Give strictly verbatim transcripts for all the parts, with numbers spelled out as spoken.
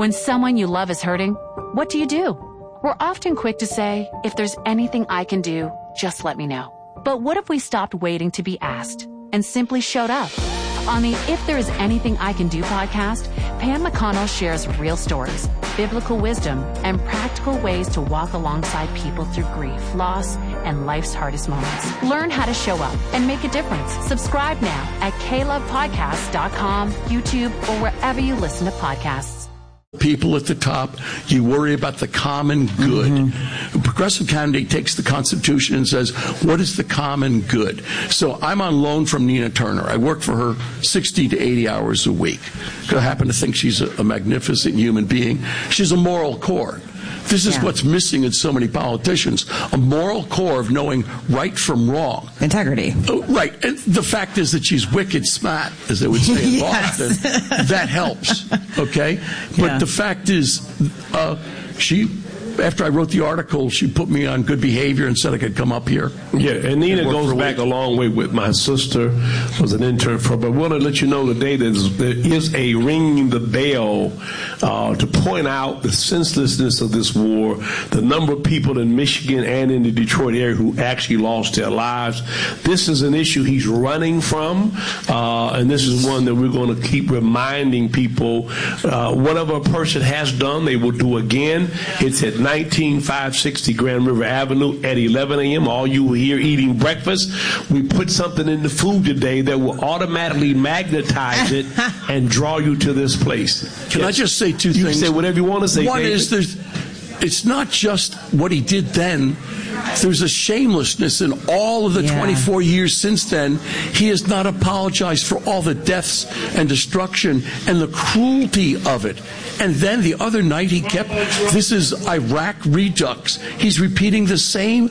When someone you love is hurting, what do you do? We're often quick to say, if there's anything I can do, just let me know. But what if we stopped waiting to be asked and simply showed up? On the If There Is Anything I Can Do podcast, Pam McConnell shares real stories, biblical wisdom, and practical ways to walk alongside people through grief, loss, and life's hardest moments. Learn how to show up and make a difference. Subscribe now at k love podcast dot com, YouTube, or wherever you listen to podcasts. People at the top, you worry about the common good. Mm-hmm. A progressive candidate takes the Constitution and says, what is the common good? So I'm on loan from Nina Turner. I work for her sixty to eighty hours a week. I happen to think she's a, a magnificent human being. She's a moral core. This is yeah. what's missing in so many politicians, a moral core of knowing right from wrong. Integrity. Oh, right. And the fact is that she's wicked smart, as they would say in yes. Boston. That helps, okay? But yeah. the fact is, uh, she... after I wrote the article, she put me on good behavior and said I could come up here. Yeah, and Nina and goes back a long way with my sister, was an intern for her. But I want to let you know today that there is a ringing the bell uh, to point out the senselessness of this war, the number of people in Michigan and in the Detroit area who actually lost their lives. This is an issue he's running from, uh, and this is one that we're going to keep reminding people. Uh, whatever a person has done, they will do again. It's at nineteen five sixty Grand River Avenue at eleven a.m. All you here eating breakfast, we put something in the food today that will automatically magnetize it and draw you to this place. Can yes. I just say two you things? You can say whatever you want to say. One David. is there's, it's not just what he did then. There's a shamelessness in all of the yeah. twenty-four years since then. He has not apologized for all the deaths and destruction and the cruelty of it. And then the other night he kept, this is Iraq Redux. He's repeating the same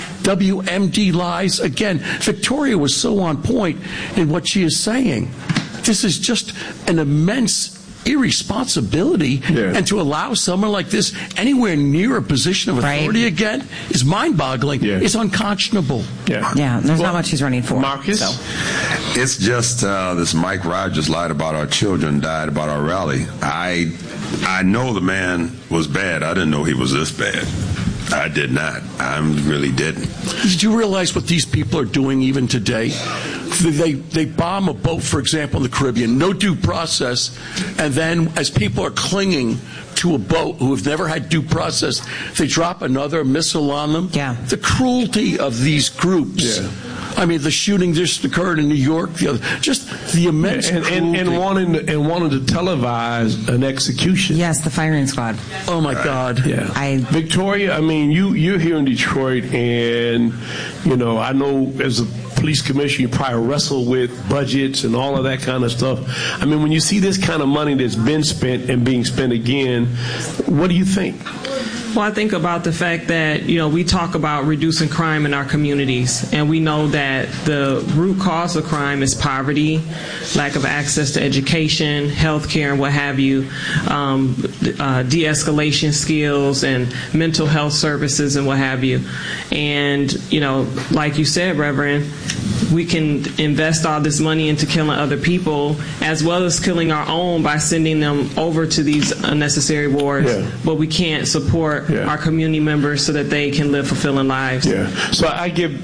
W M D lies again. Victoria was so on point in what she is saying. This is just an immense irresponsibility, yeah. and to allow someone like this anywhere near a position of authority right. again is mind-boggling. Yeah. It's unconscionable. Yeah, yeah. There's well, not much he's running for. Marcus? So. It's just uh, this Mike Rogers lied about our children, died about our rally. I, I know the man was bad. I didn't know he was this bad. I did not. I really didn't. Did you realize what these people are doing even today? They they bomb a boat, for example, in the Caribbean, no due process, and then as people are clinging to a boat who have never had due process, they drop another missile on them. Yeah. The cruelty of these groups. Yeah. I mean, the shooting just occurred in New York. The other, just the immense and, and, and wanting to, and wanting to televise an execution. Yes, the firing squad. Oh my God! Yeah, I, Victoria. I mean, you you're here in Detroit, and you know, I know as a police commissioner, you probably wrestle with budgets and all of that kind of stuff. I mean, when you see this kind of money that's been spent and being spent again, what do you think? Well, I think about the fact that, you know, we talk about reducing crime in our communities, and we know that the root cause of crime is poverty, lack of access to education, health care, and what have you, um, uh, de-escalation skills and mental health services and what have you. And, you know, like you said, Reverend, we can invest all this money into killing other people as well as killing our own by sending them over to these unnecessary wars, yeah. but we can't support Yeah. our community members so that they can live fulfilling lives. Yeah. So I give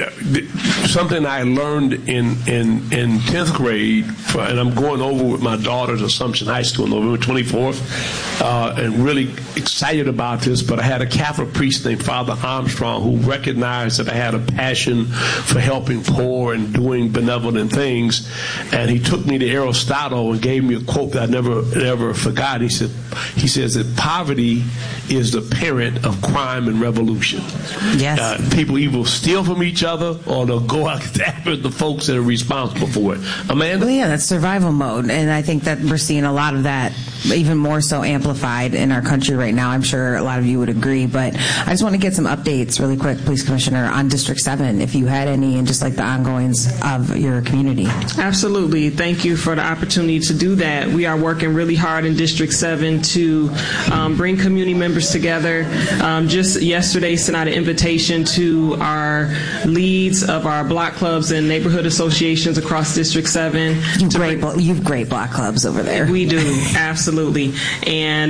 something I learned in in in tenth grade, for, and I'm going over with my daughter to Assumption High School on November twenty-fourth, uh, and really excited about this. But I had a Catholic priest named Father Armstrong who recognized that I had a passion for helping poor and doing benevolent things, and he took me to Aristotle and gave me a quote that I never never forgot. He said, he says that poverty is the parent of crime and revolution. Yes. Uh, people either steal from each other or they'll go after the folks that are responsible for it. Amanda? Well, yeah, that's survival mode. And I think that we're seeing a lot of that, even more so amplified in our country right now. I'm sure a lot of you would agree. But I just want to get some updates really quick, Police Commissioner, on District seven, if you had any, and just like the ongoings of your community. Absolutely. Thank you for the opportunity to do that. We are working really hard in District seven to um, bring community members together. Um, just yesterday sent out an invitation to our leads of our block clubs and neighborhood associations across District seven. You've great, bring, you've great block clubs over there. We do, absolutely. And